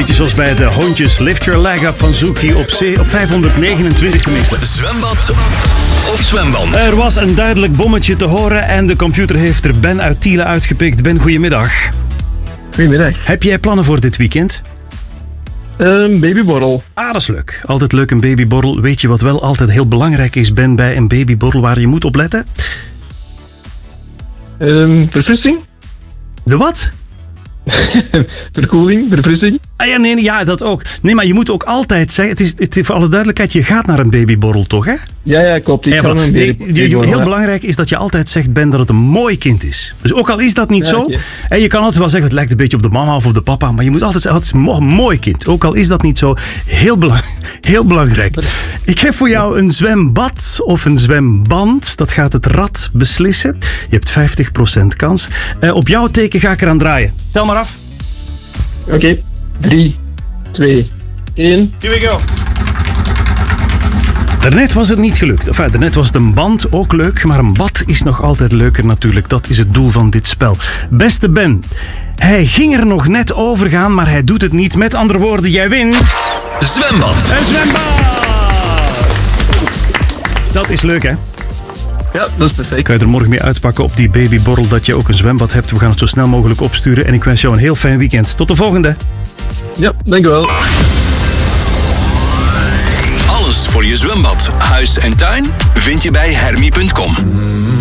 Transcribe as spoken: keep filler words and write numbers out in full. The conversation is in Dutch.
beetje zoals bij de hondjes. Lift Your Leg Up van Zoekie op, C, op vijfhonderdnegenentwintig tenminste. Zwembad of zwemband? Er was een duidelijk bommetje te horen en de computer heeft er Ben uit Tielen uitgepikt. Ben, goedemiddag. Goedemiddag. Heb jij plannen voor dit weekend? Een babyborrel. Ah, dat is leuk. Altijd leuk, een babyborrel. Weet je wat wel altijd heel belangrijk is, Ben, bij een babyborrel waar je moet op letten? Um, verfrissing? De wat? Verkoeling, verfrissing. Ah ja, nee, ja, dat ook. Nee, maar je moet ook altijd zeggen, het is, het is voor alle duidelijkheid, je gaat naar een babyborrel, toch, hè? Ja, ja, klopt. Ik Ja, ga voilà. een Nee, baby, je- babyborrel, heel ja. belangrijk is dat je altijd zegt, Ben, dat het een mooi kind is. Dus ook al is dat niet Ja, zo, oké. en je kan altijd wel zeggen, het lijkt een beetje op de mama of op de papa, maar je moet altijd zeggen, het is een mo- mooi kind. Ook al is dat niet zo, heel, belang, heel belangrijk. Ik heb voor jou een zwembad of een zwemband. Dat gaat het rad beslissen. Je hebt vijftig procent kans. Eh, op jouw teken ga ik eraan draaien. Tel maar af. Oké. Drie, twee, één. Here we go. Daarnet was het niet gelukt. Enfin, daarnet was het een band ook leuk, maar een bad is nog altijd leuker natuurlijk. Dat is het doel van dit spel. Beste Ben, hij ging er nog net over gaan, maar hij doet het niet. Met andere woorden, jij wint Zwembad. een zwembad! Dat is leuk, hè? Ja, dat is perfect. Kan je er morgen mee uitpakken op die babyborrel dat je ook een zwembad hebt. We gaan het zo snel mogelijk opsturen en ik wens jou een heel fijn weekend. Tot de volgende. Ja, dankjewel. Alles voor je zwembad, huis en tuin vind je bij hermie punt com.